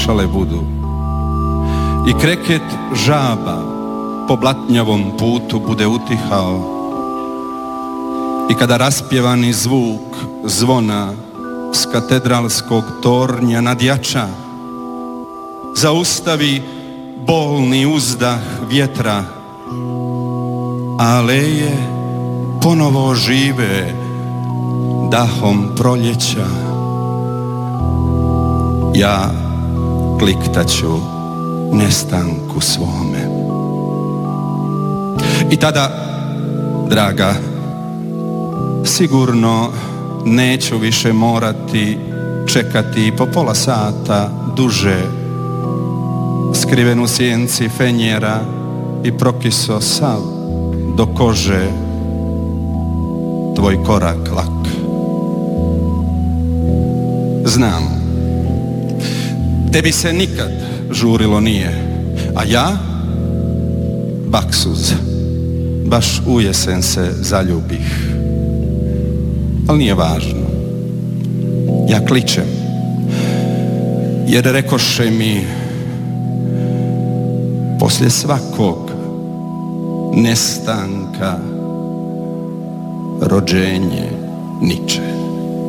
kišale budu i kreket žaba po blatnjavom putu bude utihao i kada raspjevani zvuk zvona s katedralskog tornja nadjača, zaustavi bolni uzdah vjetra, a aleje ponovo žive dahom proljeća. Ja kliktaću nestanku svome. I tada, draga, sigurno neću više morati čekati po pola sata duže, skriven u sjenci fenjera i prokiso sav do kože tvoj korak lak. Znam, tebi se nikad žurilo nije, a ja, baksuz, baš u jesen se zaljubih. Ali nije važno, ja kličem, jer rekoše mi poslije svakog nestanka rođenje niče.